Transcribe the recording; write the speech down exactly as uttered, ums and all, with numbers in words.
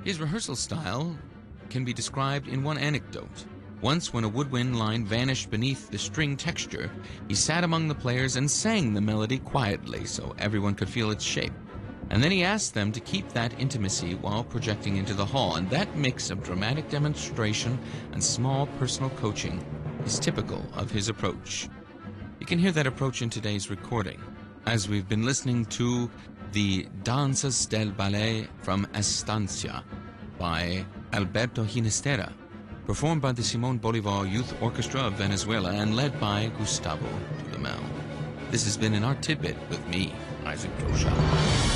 His rehearsal style can be described in one anecdote. Once, when a woodwind line vanished beneath the string texture, he sat among the players and sang the melody quietly so everyone could feel its shape. And then he asked them to keep that intimacy while projecting into the hall, and that mix of dramatic demonstration and small personal coaching is typical of his approach. You can hear that approach in today's recording, as we've been listening to the Danzas del Ballet from Estancia by Alberto Ginastera, performed by the Simón Bolívar Youth Orchestra of Venezuela and led by Gustavo Dudamel. This has been an Art Tidbit with me, Isaac Rocha.